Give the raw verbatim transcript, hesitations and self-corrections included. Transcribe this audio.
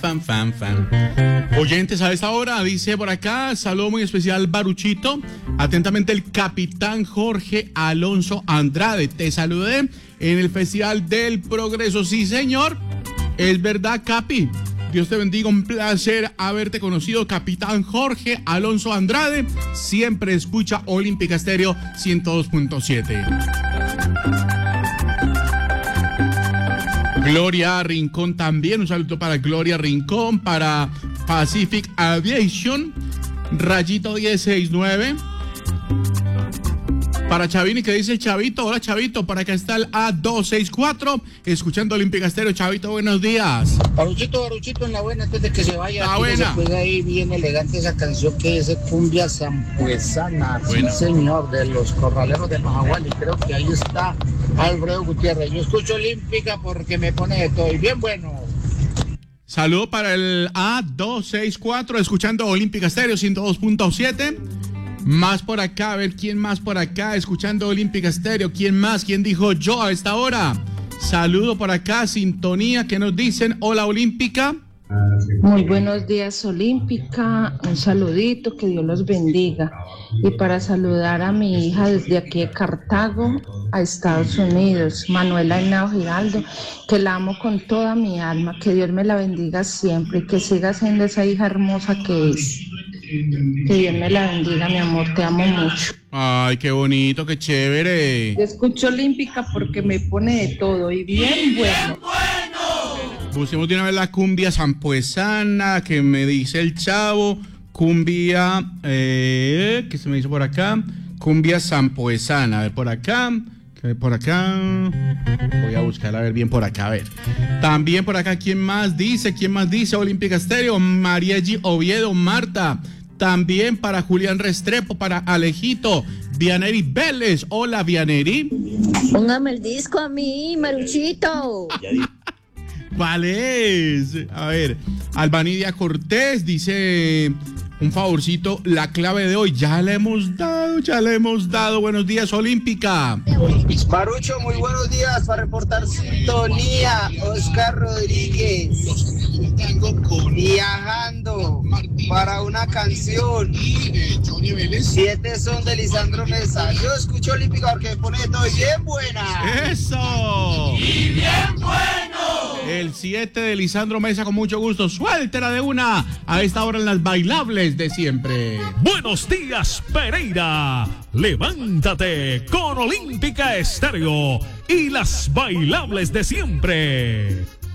Fan, fan, fan. Oyentes a esta hora, dice por acá, saludo muy especial Baruchito. Atentamente el capitán Jorge Alonso Andrade. Te saludé en el Festival del Progreso. Sí, señor. Es verdad, Capi. Dios te bendiga, un placer haberte conocido, capitán Jorge Alonso Andrade. Siempre escucha Olímpica Estéreo ciento dos punto siete. Gloria Rincón también, un saludo para Gloria Rincón, para Pacific Aviation, Rayito diez sesenta y nueve. Para Chavini, que dice el Chavito, hola Chavito, para acá está el A doscientos sesenta y cuatro, escuchando Olímpica Estéreo. Chavito, buenos días. Baruchito, Baruchito, en la buena, antes de que se vaya, la buena. Se juega ahí bien elegante esa canción que es Cumbia Sampuesana, bueno. Sí señor, de los Corraleros de Majagual, y creo que ahí está Alfredo Gutiérrez. Yo escucho Olímpica porque me pone de todo, y bien bueno. Saludo para el A doscientos sesenta y cuatro, escuchando Olímpica Estéreo ciento dos punto siete. Más por acá, a ver quién más por acá, escuchando Olímpica Estéreo. ¿Quién más? ¿Quién dijo yo a esta hora? Saludo por acá, sintonía, que nos dicen, hola Olímpica. Muy buenos días Olímpica, un saludito, que Dios los bendiga. Y para saludar a mi hija desde aquí de Cartago a Estados Unidos, Manuela Henao Giraldo, que la amo con toda mi alma, que Dios me la bendiga siempre y que siga siendo esa hija hermosa que es. Que Dios me la bendiga, mi amor, te amo mucho. Ay, qué bonito, qué chévere. Yo escucho Olímpica porque me pone de todo y bien bueno. Busquemos de una vez la cumbia sampuesana, que me dice el chavo. Cumbia, eh, ¿qué se me hizo por acá? Cumbia sampuesana, a ver por acá. Por acá, voy a buscar a ver bien por acá, a ver. También por acá, ¿quién más dice? ¿Quién más dice? Olímpica Estéreo, María G. Oviedo, Marta. También para Julián Restrepo, para Alejito, Vianeri Vélez. Hola, Vianeri. Póngame el disco a mí, Maruchito. ¿Cuál es? A ver, Albanidia Cortés dice... Un favorcito, la clave de hoy, ya le hemos dado, ya le hemos dado. Buenos días, Olímpica. Barucho, muy buenos días, para reportar sintonía, Oscar Rodríguez, viajando para una canción, siete son de Lisandro Mesa. Yo escucho Olímpica porque me pone todo bien buena. ¡Eso! ¡Y bien bueno! El siete de Lisandro Mesa, con mucho gusto. Suéltela de una a esta hora en las bailables de siempre. Buenos días, Pereira. Levántate con Olímpica Estéreo y las bailables de siempre.